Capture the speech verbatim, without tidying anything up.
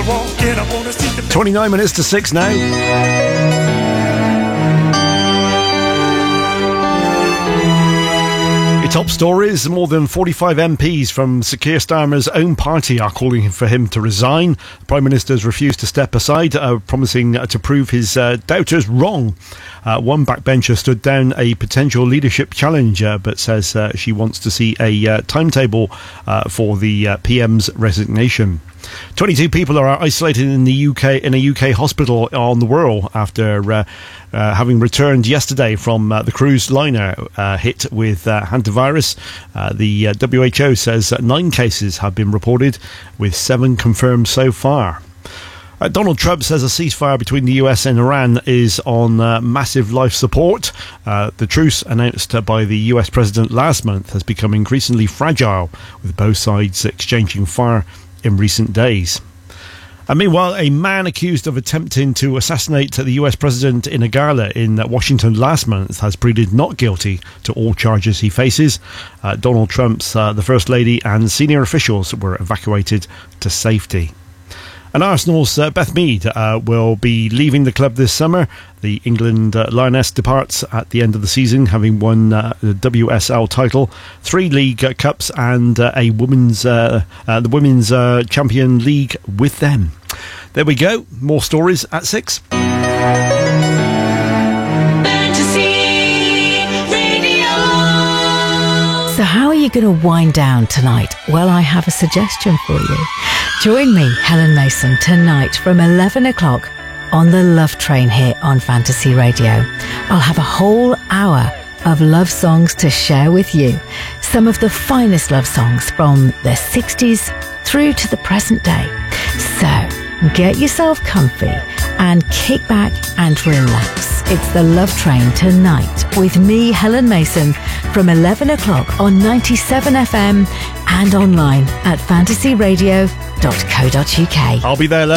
twenty-nine minutes to six now. Your top stories: more than forty-five M Ps from Sir Keir Starmer's own party are calling for him to resign. The Prime Minister has refused to step aside, uh, promising uh, to prove his uh, doubters wrong. Uh, one backbencher stood down a potential leadership challenge, uh, but says uh, she wants to see a uh, timetable uh, for the uh, P M's resignation. twenty-two people are isolated in the U K in a U K hospital on the Wirral after uh, uh, having returned yesterday from uh, the cruise liner uh, hit with uh, hantavirus. Uh, the uh, W H O says that nine cases have been reported, with seven confirmed so far. Uh, Donald Trump says a ceasefire between the U S and Iran is on uh, massive life support. Uh, the truce announced uh, by the U S president last month has become increasingly fragile, with both sides exchanging fire in recent days. And meanwhile, a man accused of attempting to assassinate the U S president in a gala in Washington last month has pleaded not guilty to all charges he faces. Uh, Donald Trump's uh, the First Lady and senior officials were evacuated to safety. And Arsenal's uh, Beth Mead uh, will be leaving the club this summer. The England uh, Lioness departs at the end of the season, having won uh, the W S L title, three League uh, Cups, and uh, a women's uh, uh, the Women's uh, Champion League with them. There we go. More stories at six. So how are you going to wind down tonight? Well, I have a suggestion for you. Join me, Helen Mason, tonight from eleven o'clock on the Love Train here on Fantasy Radio. I'll have a whole hour of love songs to share with you. Some of the finest love songs from the sixties through to the present day. So get yourself comfy and kick back and relax. It's the Love Train tonight with me, Helen Mason, from eleven o'clock on ninety-seven F M and online at fantasy radio dot co dot uk. I'll be there, love.